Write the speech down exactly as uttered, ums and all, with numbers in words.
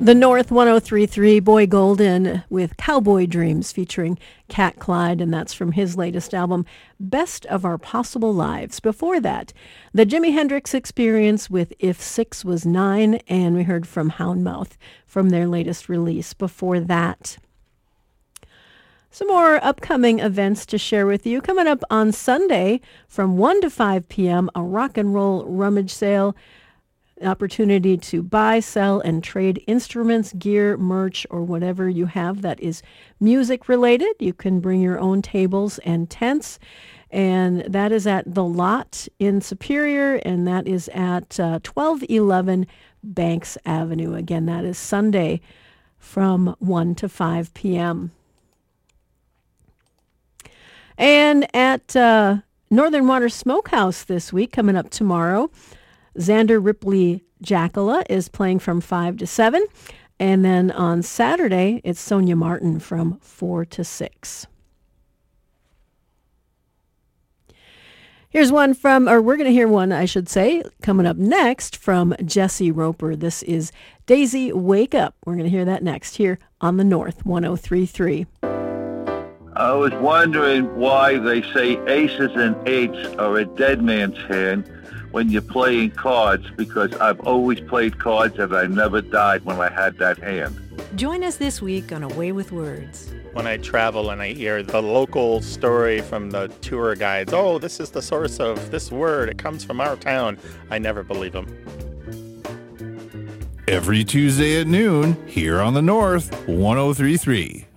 The North one oh three point three, Boy Golden with Cowboy Dreams featuring Cat Clyde, and that's from his latest album, Best of Our Possible Lives. Before that, the Jimi Hendrix Experience with If Six Was Nine, and we heard from Houndmouth from their latest release. Before that, some more upcoming events to share with you. Coming up on Sunday from one to five p.m., a rock and roll rummage sale. Opportunity to buy, sell, and trade instruments, gear, merch, or whatever you have that is music related. You can bring your own tables and tents, and that is at The Lot in Superior, and that is at uh, twelve eleven Banks Avenue. Again, that is Sunday from one to five p.m. And at uh, Northern Water Smokehouse this week, coming up tomorrow, Xander Ripley Jackala is playing from five to seven. And then on Saturday, it's Sonia Martin from four to six. Here's one from, or we're going to hear one, I should say, coming up next from Jesse Roper. This is Daisy Wake Up. We're going to hear that next here on the North one oh three point three. I was wondering why they say aces and eights are a dead man's hand when you're playing cards, because I've always played cards and I never died when I had that hand. Join us this week on Away with Words. When I travel and I hear the local story from the tour guides, oh, this is the source of this word, it comes from our town, I never believe them. Every Tuesday at noon, here on the North one oh three point three.